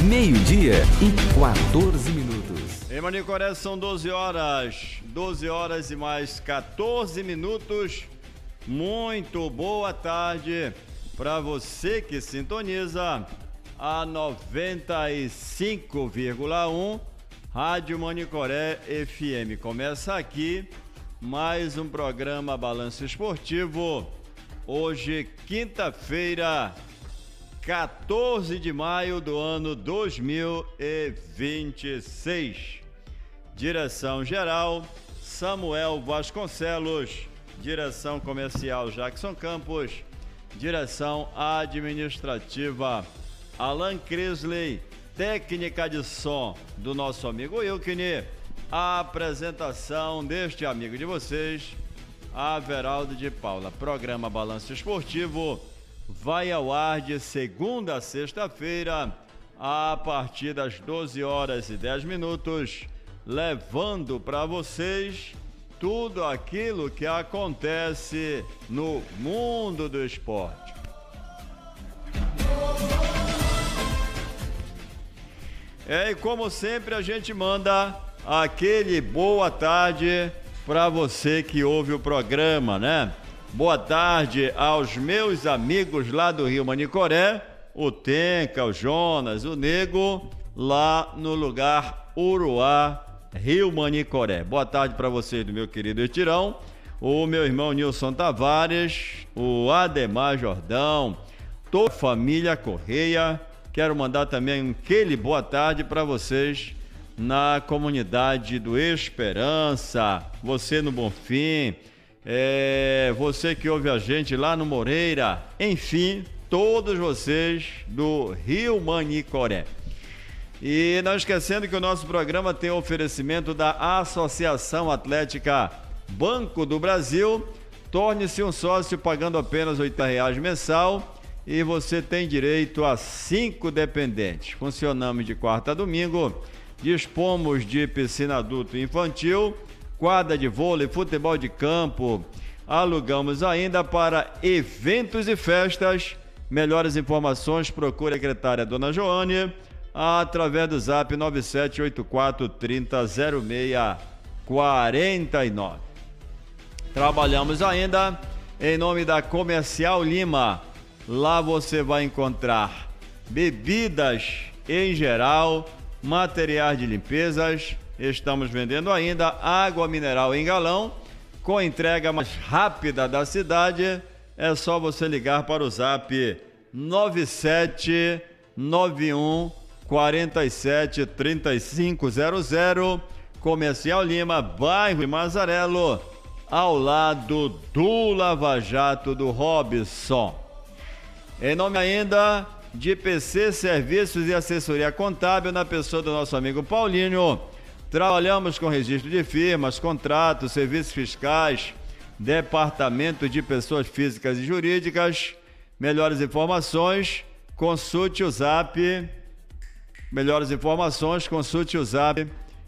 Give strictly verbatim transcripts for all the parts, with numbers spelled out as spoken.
Meio-dia e quatorze minutos. Em Manicoré são doze horas, doze horas e mais quatorze minutos. Muito boa tarde para você que sintoniza a noventa e cinco vírgula um Rádio Manicoré F M. Começa aqui mais um programa Balanço Esportivo. Hoje, quinta-feira, quatorze de maio do ano dois mil e vinte e seis. Direção geral, Samuel Vasconcelos. Direção comercial, Jackson Campos. Direção administrativa, Alan Crisley. Técnica de som do nosso amigo Wilkine. A apresentação deste amigo de vocês, Averaldo de Paula. Programa Balanço Esportivo vai ao ar de segunda a sexta-feira, a partir das doze horas e dez minutos, levando para vocês tudo aquilo que acontece no mundo do esporte. É, e como sempre a gente manda aquele boa tarde para você que ouve o programa, né? Boa tarde aos meus amigos lá do Rio Manicoré, o Tenca, o Jonas, o Nego, lá no lugar Uruá, Rio Manicoré. Boa tarde para vocês do meu querido Etirão, o meu irmão Nilson Tavares, o Ademar Jordão, toda a família Correia. Quero mandar também aquele boa tarde para vocês na comunidade do Esperança, você no Bonfim, é, você que ouve a gente lá no Moreira, enfim, todos vocês do Rio Manicoré. E não esquecendo que o nosso programa tem o oferecimento da Associação Atlética Banco do Brasil. Torne-se um sócio pagando apenas oitenta reais mensal e você tem direito a cinco dependentes. Funcionamos de quarta a domingo. Dispomos de piscina adulto e infantil, quadra de vôlei, futebol de campo. Alugamos ainda para eventos e festas. Melhores informações, procure a secretária Dona Joane através do zap nove sete oito quatro três zero seis quatro nove. Trabalhamos ainda em nome da Comercial Lima. Lá você vai encontrar bebidas em geral, materiais de limpezas. Estamos vendendo ainda água mineral em galão, com entrega mais rápida da cidade. É só você ligar para o zap nove sete nove um quatro sete três cinco zero zero. Comercial Lima, bairro de Mazarelo, ao lado do Lava Jato do Robson. Em nome ainda de P C Serviços e Assessoria Contábil, na pessoa do nosso amigo Paulinho. Trabalhamos com registro de firmas, contratos, serviços fiscais, departamento de pessoas físicas e jurídicas. Melhores informações, consulte o zap. Melhores informações, consulte o zap.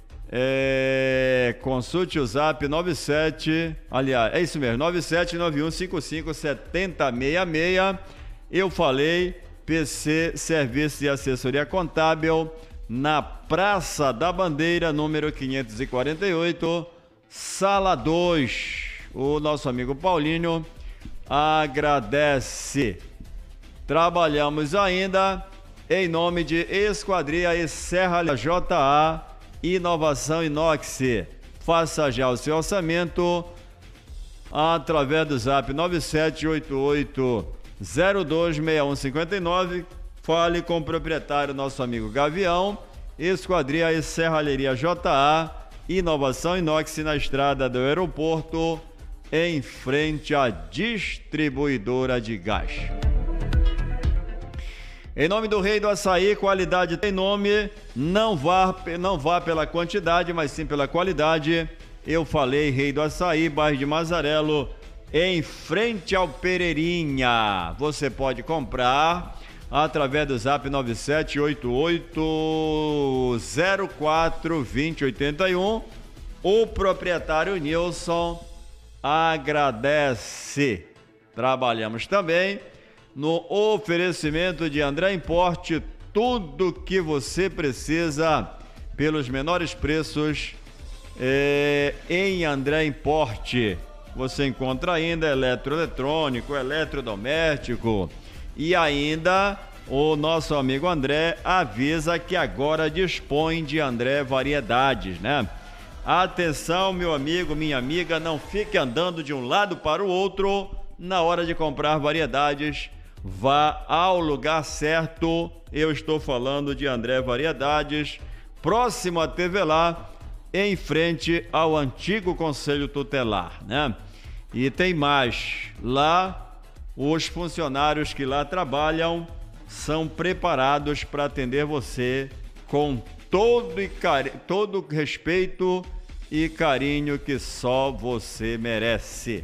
É, consulte o zap nove sete, aliás, é isso mesmo, nove sete nove um cinco cinco sete zero seis seis. Eu falei, P C Serviços e Assessoria Contábil, na Praça da Bandeira, número quinhentos e quarenta e oito, sala dois. O nosso amigo Paulinho agradece. Trabalhamos ainda em nome de Esquadria e Serra J A, Inovação Inox. Faça já o seu orçamento através do zap nove sete oito oito zero dois seis um cinco nove. Fale com o proprietário, nosso amigo Gavião. Esquadria e Serralheria J A, Inovação Inox, na estrada do aeroporto, em frente à distribuidora de gás. Em nome do Rei do Açaí, qualidade tem nome. Não vá, não vá pela quantidade, mas sim pela qualidade. Eu falei, Rei do Açaí, bairro de Mazarelo, em frente ao Pereirinha. Você pode comprar através do zap nove sete oito oito zero quatro dois zero oito um. O proprietário Nilson agradece. Trabalhamos também no oferecimento de André Importe, tudo que você precisa pelos menores preços é, em André Importe. Você encontra ainda eletroeletrônico, eletrodoméstico e ainda o nosso amigo André avisa que agora dispõe de André Variedades, né? Atenção, meu amigo, minha amiga, não fique andando de um lado para o outro na hora de comprar variedades. Vá ao lugar certo. Eu estou falando de André Variedades, próximo a T V Lá, em frente ao antigo Conselho Tutelar, né? E tem mais. Lá, os funcionários que lá trabalham são preparados para atender você com todo e cari- todo respeito e carinho que só você merece.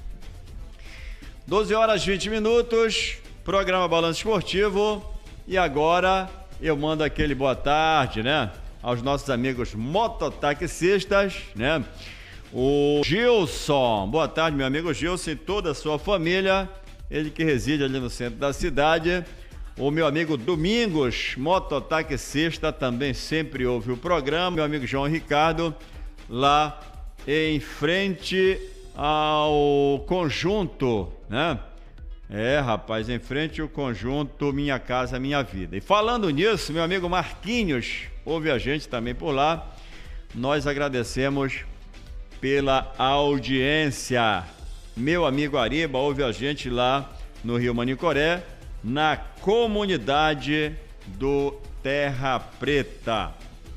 doze horas e vinte minutos, programa Balanço Esportivo. E agora eu mando aquele boa tarde, né? Aos nossos amigos mototaxistas, né? O Gilson, boa tarde, meu amigo Gilson e toda a sua família. Ele que reside ali no centro da cidade. O meu amigo Domingos, mototaxista, também sempre ouve o programa. Meu amigo João Ricardo, lá em frente ao conjunto, né? É, rapaz, em frente ao conjunto Minha Casa Minha Vida. E falando nisso, meu amigo Marquinhos, ouve a gente também por lá. Nós agradecemos pela audiência. Meu amigo Ariba ouve a gente lá no Rio Manicoré, na comunidade do Terra Preta.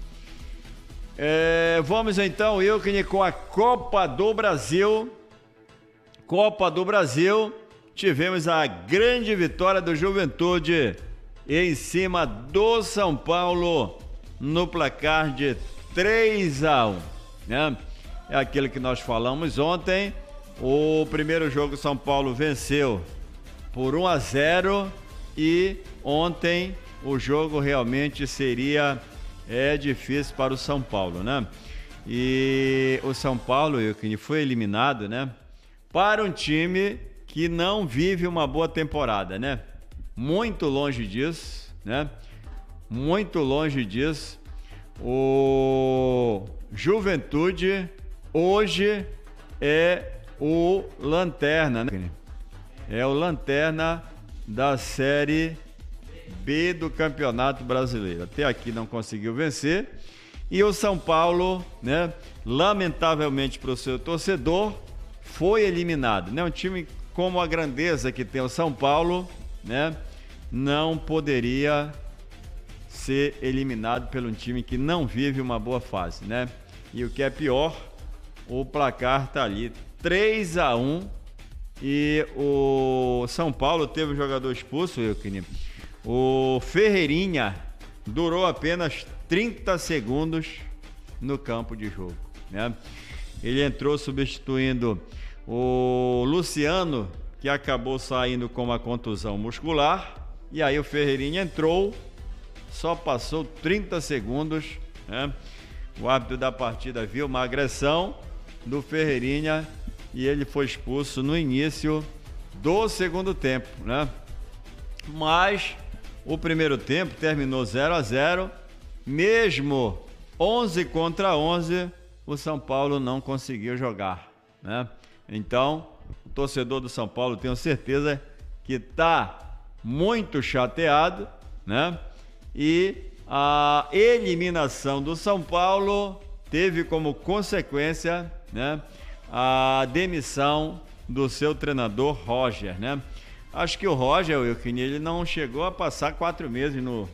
É, vamos então, Wilkine, com a Copa do Brasil. Copa do Brasil, tivemos a grande vitória do Juventude em cima do São Paulo no placar de três a um, né? É aquilo que nós falamos ontem. O primeiro jogo São Paulo venceu por um a zero e ontem o jogo realmente seria é difícil para o São Paulo, né? E o São Paulo, que foi eliminado, né? Para um time que não vive uma boa temporada, né? Muito longe disso, né? Muito longe disso. O Juventude hoje é o lanterna, né? É o lanterna da Série B do Campeonato Brasileiro. Até aqui não conseguiu vencer. E o São Paulo, né? Lamentavelmente para o seu torcedor, foi eliminado, né? Um time como a grandeza que tem o São Paulo, né? Não poderia ser eliminado pelo um time que não vive uma boa fase, né? E o que é pior, o placar tá ali, três a um, e o São Paulo teve um jogador expulso, Wilkine. O Ferreirinha durou apenas trinta segundos no campo de jogo, né? Ele entrou substituindo o Luciano, que acabou saindo com uma contusão muscular, e aí o Ferreirinha entrou, só passou trinta segundos, né? O árbitro da partida viu uma agressão do Ferreirinha e ele foi expulso no início do segundo tempo, né? Mas o primeiro tempo terminou zero a zero, mesmo onze contra onze, o São Paulo não conseguiu jogar, né? Então, o torcedor do São Paulo, tenho certeza que está muito chateado, né? E a eliminação do São Paulo teve como consequência, né, a demissão do seu treinador Roger, né? Acho que o Roger, Wilkine, ele não chegou a passar quatro meses no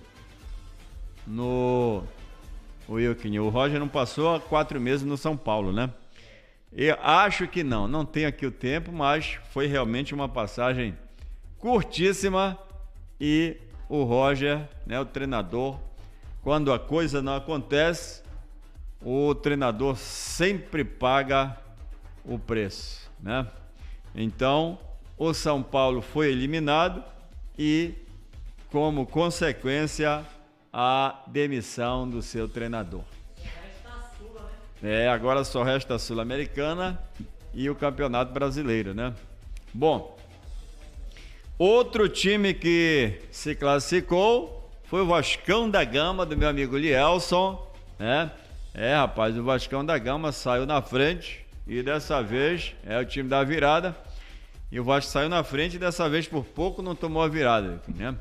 no o Wilkine. O Roger não passou quatro meses no São Paulo, né? Eu acho que não, não tenho aqui o tempo, mas foi realmente uma passagem curtíssima e o Roger, né, o treinador, quando a coisa não acontece, o treinador sempre paga o preço, né? Então, o São Paulo foi eliminado e, como consequência, a demissão do seu treinador. É, agora só resta a Sul-Americana e o Campeonato Brasileiro, né? Bom, outro time que se classificou foi o Vascão da Gama, do meu amigo Lielson, né? É, rapaz, o Vascão da Gama saiu na frente e dessa vez é o time da virada. E o Vasco saiu na frente e dessa vez por pouco não tomou a virada, né?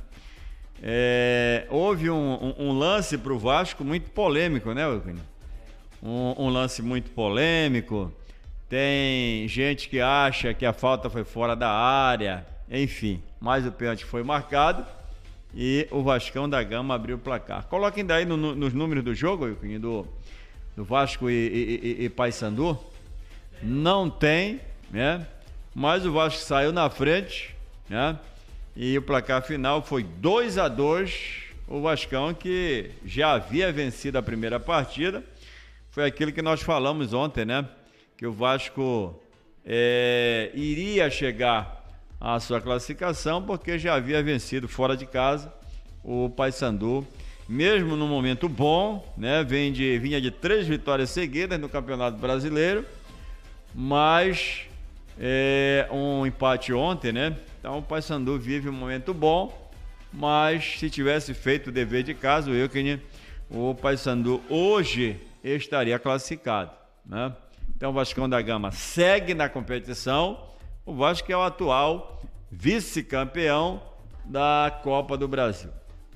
É, houve um, um, um lance para o Vasco muito polêmico, né, Euclid? Um, um lance muito polêmico. Tem gente que acha que a falta foi fora da área, enfim. Mas o pênalti foi marcado e o Vascão da Gama abriu o placar. Coloquem daí no, no, nos números do jogo, Euclid, do, do Vasco e, e, e, e Paysandu. Não tem, né? Mas o Vasco saiu na frente, né? E o placar final foi dois a dois. O Vascão, que já havia vencido a primeira partida, foi aquilo que nós falamos ontem, né? Que o Vasco é, iria chegar à sua classificação porque já havia vencido fora de casa o Paysandu, mesmo num momento bom, né? Vem de, vinha de três vitórias seguidas no Campeonato Brasileiro, mas é, um empate ontem, né? Então o Paysandu vive um momento bom, mas se tivesse feito o dever de casa, o Euclid, o Paysandu hoje estaria classificado, né? Então o Vascão da Gama segue na competição. O Vasco é o atual vice-campeão da Copa do Brasil.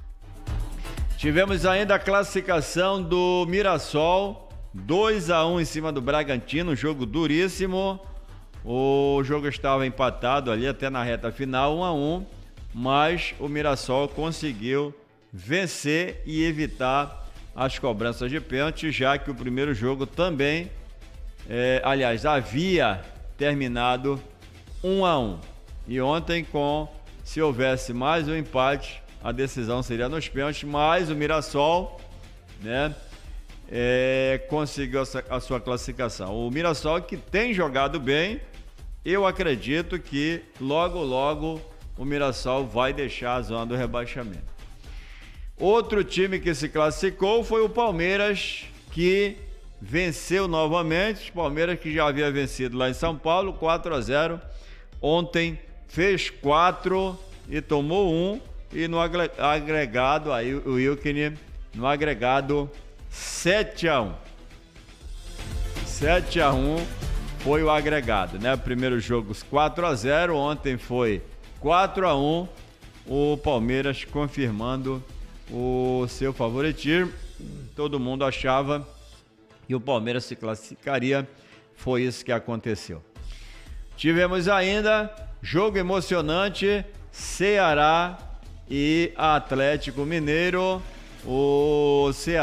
Tivemos ainda a classificação do Mirassol, dois a um em cima do Bragantino, jogo duríssimo. O jogo estava empatado ali até na reta final, um a um, mas o Mirassol conseguiu vencer e evitar as cobranças de pênalti, já que o primeiro jogo também, é, aliás, havia terminado um a um. E ontem, com se houvesse mais um empate, a decisão seria nos pênaltis, mas o Mirassol, né, é, conseguiu a sua classificação. O Mirassol, que tem jogado bem, eu acredito que logo, logo o Mirassol vai deixar a zona do rebaixamento. Outro time que se classificou foi o Palmeiras, que venceu novamente. O Palmeiras, que já havia vencido lá em São Paulo, quatro a zero. Ontem fez quatro e tomou um. E no agregado, aí o Euclid, no agregado, sete a um. sete a um. Foi o agregado, né? Primeiro jogo quatro a zero, ontem foi quatro a um, o Palmeiras confirmando o seu favoritismo. Todo mundo achava que o Palmeiras se classificaria, foi isso que aconteceu. Tivemos ainda jogo emocionante, Ceará e Atlético Mineiro. O Ceará